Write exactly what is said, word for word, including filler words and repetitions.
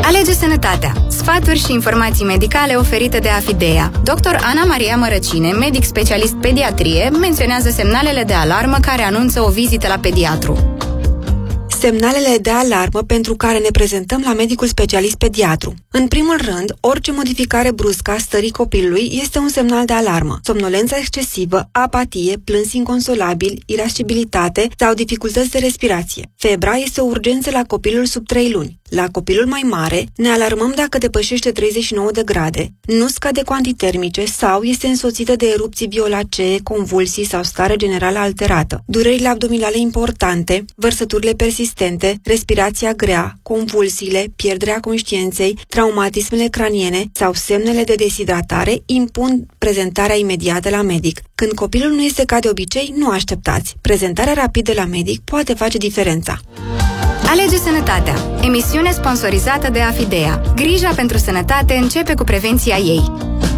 Alege sănătatea. Sfaturi și informații medicale oferite de Afidea. doctor Ana Maria Mărăcine, medic specialist pediatrie, menționează semnalele de alarmă care anunță o vizită la pediatru. Semnalele de alarmă pentru care ne prezentăm la medicul specialist pediatru. În primul rând, orice modificare bruscă a stării copilului este un semnal de alarmă. Somnolența excesivă, apatie, plâns inconsolabil, irascibilitate sau dificultăți de respirație. Febra este o urgență la copilul sub trei luni. La copilul mai mare, ne alarmăm dacă depășește treizeci și nouă de grade, nu scade cu antitermice sau este însoțită de erupții violacee, convulsii sau stare generală alterată. Durerile abdominale importante, vărsăturile persistente, respirația grea, convulsiile, pierderea conștiinței, traumatismele craniene sau semnele de deshidratare impun prezentarea imediată la medic. Când copilul nu este ca de obicei, nu așteptați. Prezentarea rapidă la medic poate face diferența. Alege sănătatea. Emisiune sponsorizată de Afidea. Grija pentru sănătate începe cu prevenția ei.